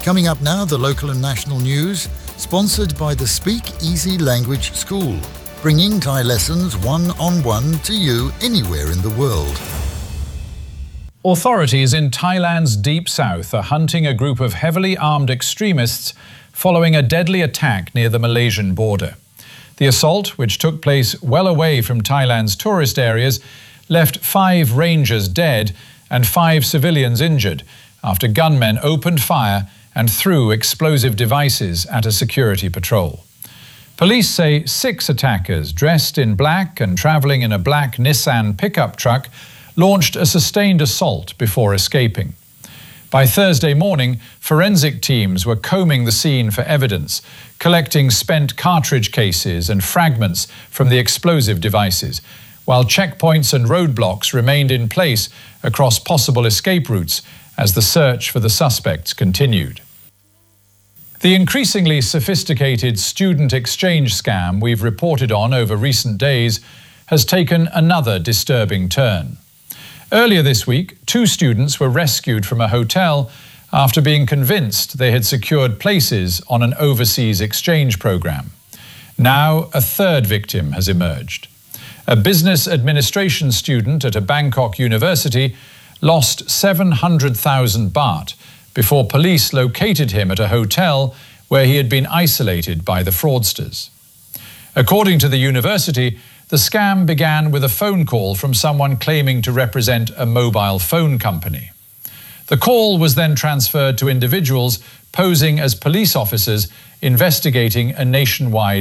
Coming up now, the local and national news, sponsored by the Speak Easy Language School, bringing Thai lessons one-on-one to you anywhere in the world. Authorities in Thailand's deep south are hunting a group of heavily armed extremists following a deadly attack near the Malaysian border. The assault, which took place well away from Thailand's tourist areas, left 5 rangers dead and 5 civilians injured after gunmen opened fire and threw explosive devices at a security patrol. Police say 6 attackers, dressed in black and travelling in a black Nissan pickup truck, launched a sustained assault before escaping. By Thursday morning, forensic teams were combing the scene for evidence, collecting spent cartridge cases and fragments from the explosive devices, while checkpoints and roadblocks remained in place across possible escape routes as the search for the suspects continued. The increasingly sophisticated student exchange scam we've reported on over recent days has taken another disturbing turn. Earlier this week, 2 students were rescued from a hotel after being convinced they had secured places on an overseas exchange program. Now, a 3rd victim has emerged. A business administration student at a Bangkok university lost 700,000 baht before police located him at a hotel where he had been isolated by the fraudsters. According to the university, the scam began with a phone call from someone claiming to represent a mobile phone company. The call was then transferred to individuals posing as police officers investigating a nationwide